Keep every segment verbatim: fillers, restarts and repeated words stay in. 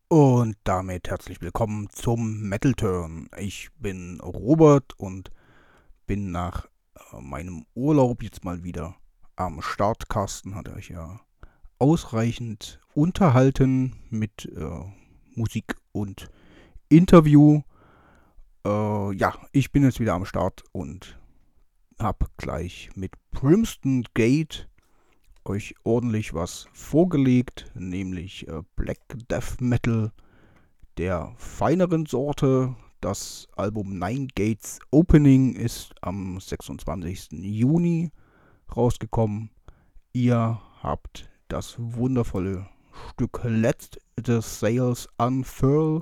Und damit herzlich willkommen zum Metal Turn. Ich bin Robert und bin nach äh, meinem Urlaub jetzt mal wieder am Start. Carsten hat euch ja ausreichend unterhalten mit äh, Musik und Interview. Äh, ja, ich bin jetzt wieder am Start und habe gleich mit Brimstone Gate euch ordentlich was vorgelegt, nämlich äh, Black Death Metal der feineren Sorte. Das Album Nine Gates Opening ist am sechsundzwanzigsten Juni rausgekommen. Ihr habt das wundervolle Stück Let the Sails Unfurl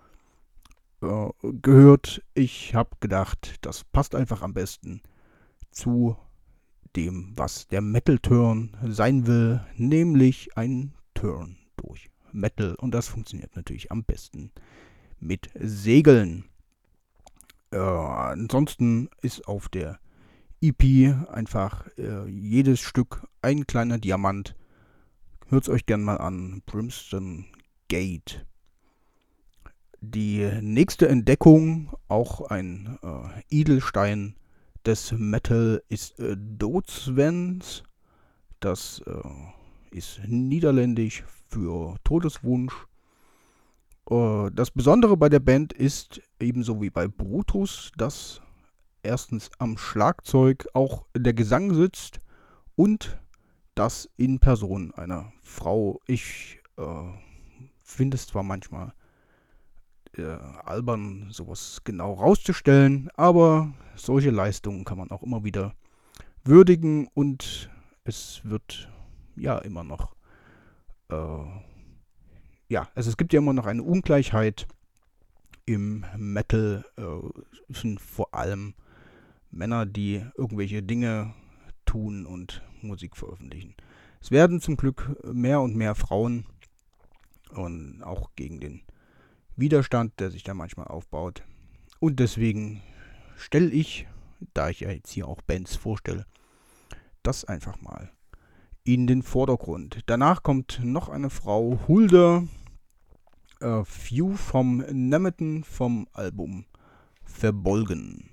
äh, gehört. Ich habe gedacht, das passt einfach am besten zu dem, was der Metal Turn sein will, nämlich ein Turn durch Metal. Und das funktioniert natürlich am besten mit Segeln. Äh, ansonsten ist auf der E P einfach äh, jedes Stück ein kleiner Diamant. Hört es euch gern mal an. Brimstone Gate. Die nächste Entdeckung, auch ein äh, Edelstein des Metal, ist äh, Doodswens. Das äh, ist niederländisch für Todeswunsch. Äh, das Besondere bei der Band ist, ebenso wie bei Brutus, dass erstens am Schlagzeug auch der Gesang sitzt und das in Person einer Frau. Ich äh, finde es zwar manchmal äh, albern, sowas genau rauszustellen, aber solche Leistungen kann man auch immer wieder würdigen und es wird ja immer noch, äh, ja, also es gibt ja immer noch eine Ungleichheit im Metal, äh, sind vor allem Männer, die irgendwelche Dinge tun und Musik veröffentlichen. Es werden zum Glück mehr und mehr Frauen und auch gegen den Widerstand, der sich da manchmal aufbaut. Und deswegen stelle ich, da ich ja jetzt hier auch Bands vorstelle, das einfach mal in den Vordergrund. Danach kommt noch eine Frau, Hulda, äh, Few vom Nemeton vom Album Verbolgen.